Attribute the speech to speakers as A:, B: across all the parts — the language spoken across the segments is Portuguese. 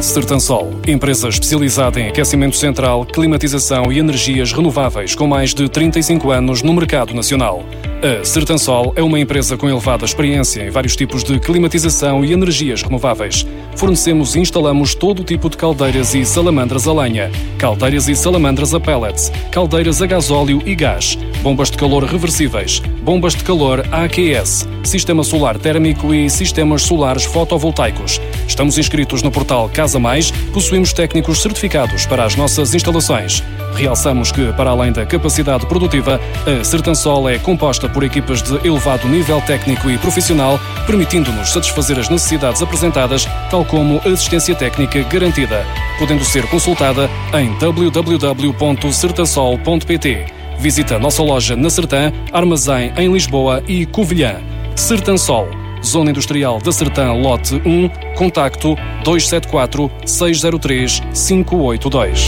A: Sertansol, empresa especializada em aquecimento central, climatização e energias renováveis com mais de 35 anos no mercado nacional. A Sertansol é uma empresa com elevada experiência em vários tipos de climatização e energias renováveis. Fornecemos e instalamos todo o tipo de caldeiras e salamandras a lenha, caldeiras e salamandras a pellets, caldeiras a gasóleo e gás, bombas de calor reversíveis, bombas de calor AQS, sistema solar térmico e sistemas solares fotovoltaicos. Estamos inscritos no portal Casa Mais, possuímos técnicos certificados para as nossas instalações. Realçamos que, para além da capacidade produtiva, a Sertansol é composta por equipas de elevado nível técnico e profissional, permitindo-nos satisfazer as necessidades apresentadas, tal como assistência técnica garantida, podendo ser consultada em www.sertansol.pt. Visita a nossa loja na Sertã, armazém em Lisboa e Covilhã. Sertansol, Zona Industrial da Sertã, Lote 1, contacto 274 603 582.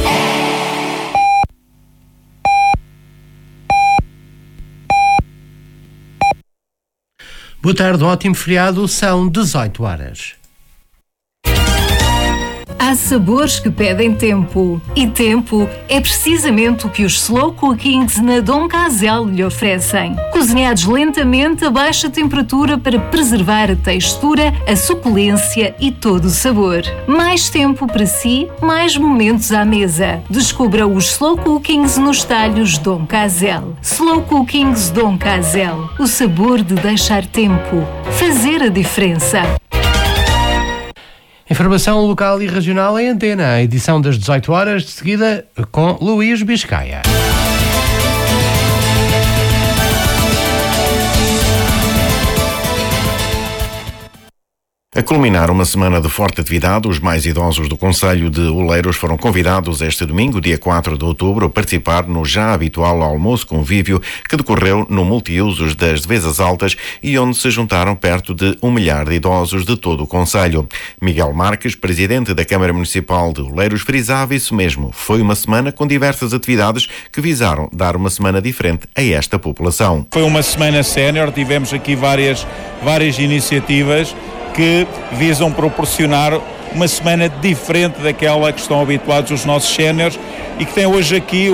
B: Boa tarde, um ótimo feriado, são 18 horas.
C: Há sabores que pedem tempo. E tempo é precisamente o que os Slow Cookings na Dom Casel lhe oferecem. Cozinhados lentamente a baixa temperatura para preservar a textura, a suculência e todo o sabor. Mais tempo para si, mais momentos à mesa. Descubra os Slow Cookings nos talhos Dom Casel. Slow Cookings Dom Casel. O sabor de deixar tempo. Fazer a diferença.
B: Informação local e regional em Antena, a edição das 18 horas, de seguida com Luís Biscaia.
D: A culminar uma semana de forte atividade, os mais idosos do concelho de Oleiros foram convidados este domingo, dia 4 de outubro, a participar no já habitual almoço-convívio que decorreu no multiusos das Devesas Altas e onde se juntaram perto de 1 milhar de idosos de todo o concelho. Miguel Marques, presidente da Câmara Municipal de Oleiros, frisava isso mesmo. Foi uma semana com diversas atividades que visaram dar uma semana diferente a esta população.
E: Foi uma semana sénior, tivemos aqui várias iniciativas que visam proporcionar uma semana diferente daquela que estão habituados os nossos séniores e que tem hoje aqui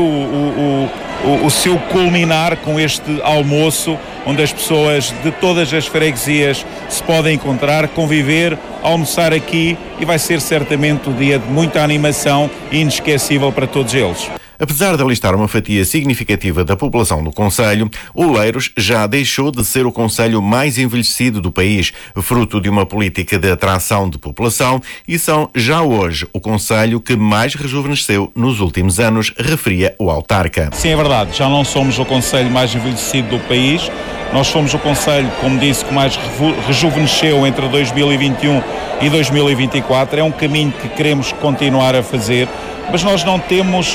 E: o seu culminar com este almoço, onde as pessoas de todas as freguesias se podem encontrar, conviver, almoçar aqui, e vai ser certamente um dia de muita animação e inesquecível para todos eles.
D: Apesar de alistar uma fatia significativa da população do concelho, Oleiros já deixou de ser o concelho mais envelhecido do país, fruto de uma política de atração de população, e são já hoje o concelho que mais rejuvenesceu nos últimos anos, referia o autarca.
E: Sim, é verdade, já não somos o concelho mais envelhecido do país, nós somos o concelho, como disse, que mais rejuvenesceu entre 2021 e 2024, é um caminho que queremos continuar a fazer, mas nós não temos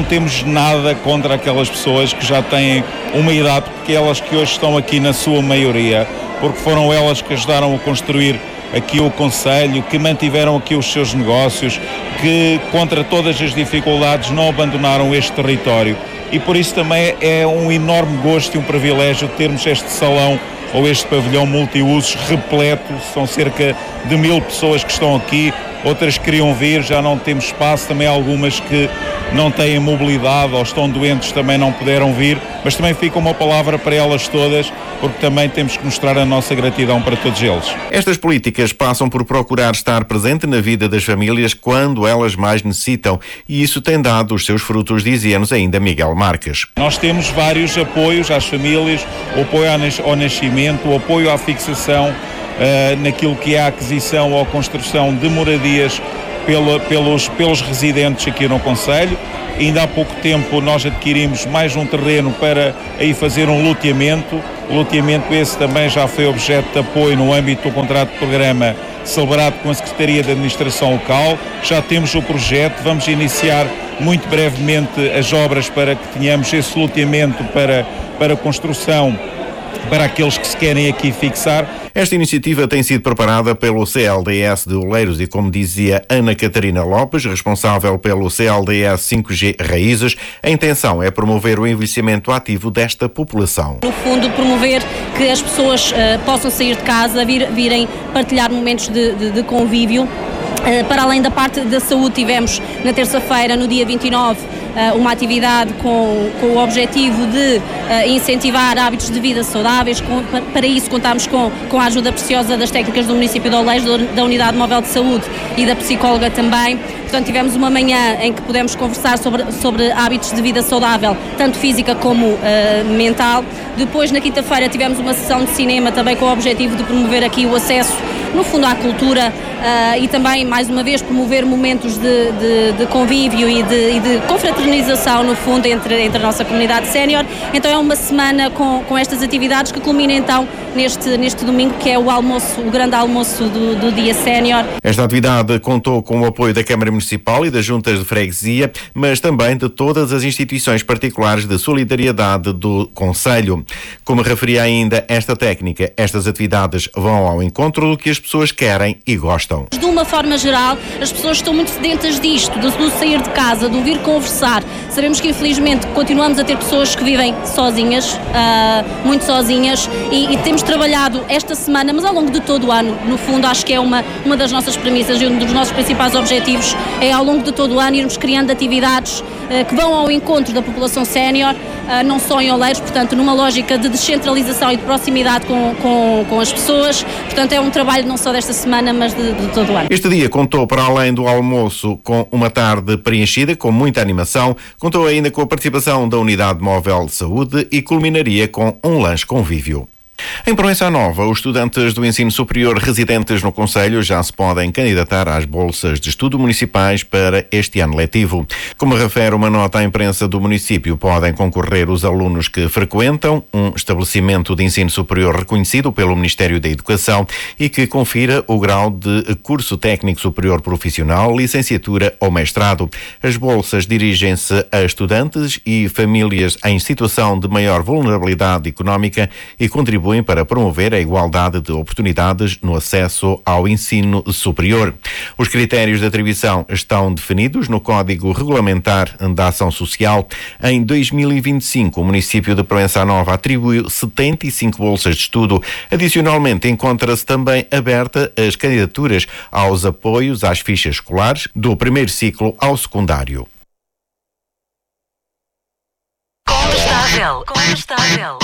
E: nada contra aquelas pessoas que já têm uma idade, porque elas que hoje estão aqui na sua maioria, porque foram elas que ajudaram a construir aqui o concelho, que mantiveram aqui os seus negócios, que contra todas as dificuldades não abandonaram este território. E por isso também é um enorme gosto e um privilégio termos este salão ou este pavilhão multiusos repleto. São cerca de 1000 pessoas que estão aqui, outras queriam vir, já não temos espaço, também algumas que não têm mobilidade ou estão doentes também não puderam vir, mas também fica uma palavra para elas todas, porque também temos que mostrar a nossa gratidão para todos eles.
D: Estas políticas passam por procurar estar presente na vida das famílias quando elas mais necessitam, e isso tem dado os seus frutos, dizia-nos ainda Miguel Marques.
E: Nós temos vários apoios às famílias, o apoio ao nascimento, o apoio à fixação, naquilo que é a aquisição ou a construção de moradias pelos residentes aqui no concelho. Ainda há pouco tempo nós adquirimos mais um terreno para aí fazer um loteamento. O loteamento esse também já foi objeto de apoio no âmbito do contrato de programa celebrado com a Secretaria de Administração Local. Já temos o projeto, vamos iniciar muito brevemente as obras para que tenhamos esse loteamento para construção para aqueles que se querem aqui fixar.
D: Esta iniciativa tem sido preparada pelo CLDS de Oleiros e, como dizia Ana Catarina Lopes, responsável pelo CLDS 5G Raízes, a intenção é promover o envelhecimento ativo desta população.
F: No fundo, promover que as pessoas possam sair de casa, virem partilhar momentos de convívio Para além da parte da saúde, tivemos na terça-feira, no dia 29, uma atividade com o objetivo de incentivar hábitos de vida saudáveis. Para isso contámos com a ajuda preciosa das técnicas do município de Oleiros, da Unidade Móvel de Saúde e da psicóloga também. Portanto, tivemos uma manhã em que pudemos conversar sobre hábitos de vida saudável, tanto física como mental. Depois, na quinta-feira, tivemos uma sessão de cinema também com o objetivo de promover aqui o acesso, no fundo, à cultura e também, mais uma vez, promover momentos de convívio e de confraternização, no fundo, entre a nossa comunidade sénior. Então é uma semana com estas atividades que culmina então neste domingo, que é o grande almoço do Dia Sénior.
D: Esta atividade contou com o apoio da Câmara Municipal e das juntas de freguesia, mas também de todas as instituições particulares de solidariedade do concelho. Como referia ainda esta técnica, estas atividades vão ao encontro do que as pessoas querem e gostam.
F: De uma forma geral, as pessoas estão muito sedentas disto, do sair de casa, do vir conversar. Sabemos que, infelizmente, continuamos a ter pessoas que vivem sozinhas, muito sozinhas, e temos trabalhado esta semana, mas ao longo de todo o ano, no fundo, acho que é uma das nossas premissas e um dos nossos principais objetivos é, ao longo de todo o ano, irmos criando atividades que vão ao encontro da população sénior, não só em Oleiros, portanto, numa lógica de descentralização e de proximidade com as pessoas. Portanto, é um trabalho não só desta semana, mas de todo o ano.
D: Este dia contou, para além do almoço, com uma tarde preenchida, com muita animação, contou ainda com a participação da Unidade Móvel de Saúde e culminaria com um lanche convívio. Em Proença Nova, os estudantes do ensino superior residentes no concelho já se podem candidatar às bolsas de estudo municipais para este ano letivo. Como refere uma nota à imprensa do município, podem concorrer os alunos que frequentam um estabelecimento de ensino superior reconhecido pelo Ministério da Educação e que confira o grau de curso técnico superior profissional, licenciatura ou mestrado. As bolsas dirigem-se a estudantes e famílias em situação de maior vulnerabilidade económica e contribuem para promover a igualdade de oportunidades no acesso ao ensino superior. Os critérios de atribuição estão definidos no Código Regulamentar da Ação Social. Em 2025, o município de Proença Nova atribuiu 75 bolsas de estudo. Adicionalmente, encontra-se também aberta as candidaturas aos apoios às fichas escolares do primeiro ciclo ao secundário.
G: Condestável.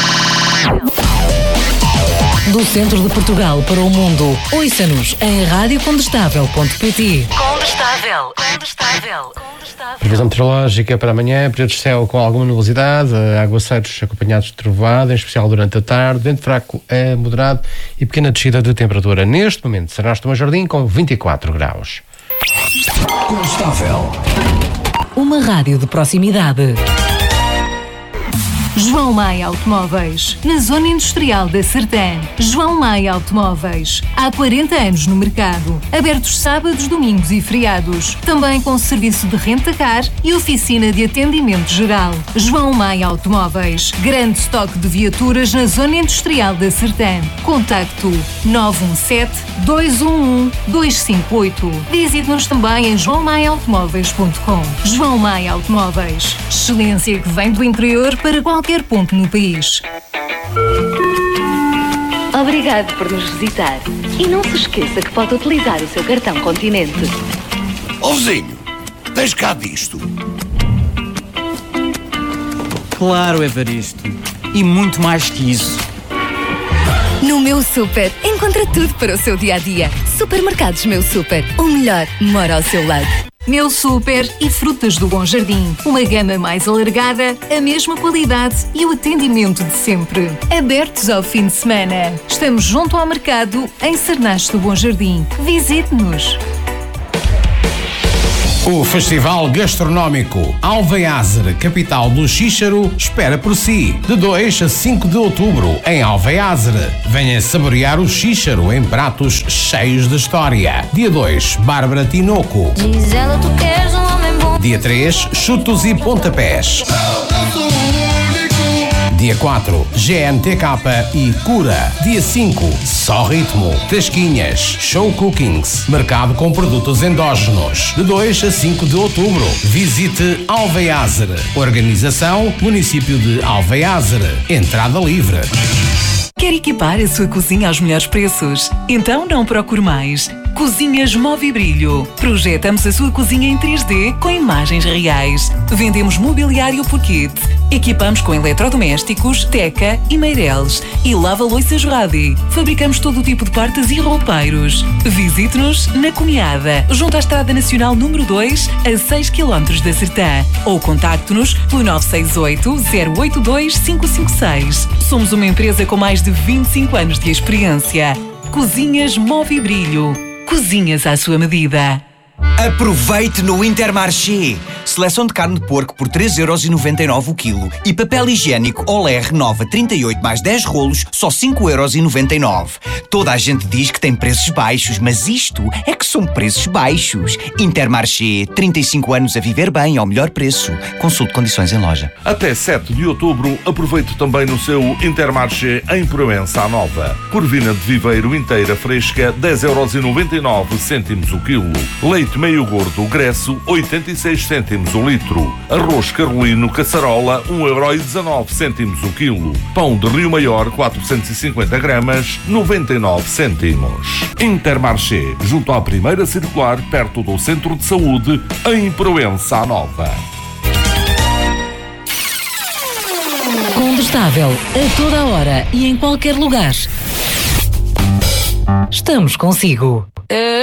G: Do centro de Portugal para o mundo, ouça-nos em radiocondestável.pt. Condestável.
B: Previsão meteorológica para amanhã, períodos de céu com alguma nubosidade, aguaceiros acompanhados de trovoada, em especial durante a tarde, vento fraco a moderado e pequena descida de temperatura. Neste momento, Serás Tomás Jardim com 24 graus.
G: Condestável. Uma rádio de proximidade.
C: João Maia Automóveis, na Zona Industrial da Sertã. João Maia Automóveis, há 40 anos no mercado. Abertos sábados, domingos e feriados. Também com serviço de renta-car e oficina de atendimento geral. João Maia Automóveis, grande estoque de viaturas na Zona Industrial da Sertã. Contacto 917-211-258. Visite-nos também em joaomaiaautomóveis.com. João Maia Automóveis, excelência que vem do interior para qualquer ponto no país.
H: Obrigado por nos visitar. E não se esqueça que pode utilizar o seu cartão Continente.
I: Ó vizinho, tens cá disto?
J: Claro, Evaristo. E muito mais que isso.
K: No Meu Super, encontra tudo para o seu dia-a-dia. Supermercados Meu Super, o melhor mora ao seu lado.
C: Meu Super e Frutas do Bom Jardim. Uma gama mais alargada, a mesma qualidade e o atendimento de sempre. Abertos ao fim de semana. Estamos junto ao mercado em Sernas do Bom Jardim. Visite-nos.
L: O Festival Gastronómico Alveiazere, capital do Xíxaro, espera por si. De 2 a 5 de outubro, em Alveiazere. Venha saborear o Xíxaro em pratos cheios de história. Dia 2, Bárbara Tinoco.
M: Diz ela, tu queres um homem bom.
L: Dia 3, Chutos e Pontapés. Dia 4, GNTK e Cura. Dia 5, Só Ritmo, Tasquinhas, Show Cookings, mercado com produtos endógenos. De 2 a 5 de outubro, visite Alveiazere. Organização, município de Alveiazere. Entrada livre.
N: Quer equipar a sua cozinha aos melhores preços? Então não procure mais. Cozinhas Movibrilho. Projetamos a sua cozinha em 3D com imagens reais. Vendemos mobiliário por kit. Equipamos com eletrodomésticos, Teca e Meireles. E lava-loiças Radi. Fabricamos todo o tipo de portas e roupeiros. Visite-nos na Cunhada, junto à Estrada Nacional número 2, a 6 km da Sertã. Ou contacte-nos pelo 968-082-556. Somos uma empresa com mais de 25 anos de experiência. Cozinhas Movibrilho. Cozinhas à sua medida.
O: Aproveite no Intermarché. Seleção de carne de porco por 3,99€ o quilo. E papel higiênico Olé Renova 38 mais 10 rolos, só 5,99€. Toda a gente diz que tem preços baixos, mas isto é que são preços baixos. Intermarché, 35 anos a viver bem ao melhor preço. Consulte condições em loja.
P: Até 7 de outubro, aproveite também no seu Intermarché em Proença Nova. Corvina de viveiro inteira fresca, 10,99€ o quilo. Leite meio gordo, Gresso, 86 cêntimos o litro. Arroz carolino, caçarola, 1,19€ o quilo. Pão de Rio Maior, 450 gramas, 99 cêntimos. Intermarché, junto à primeira circular, perto do Centro de Saúde, em Proença Nova.
G: Condestável, a toda a hora e em qualquer lugar. Estamos consigo.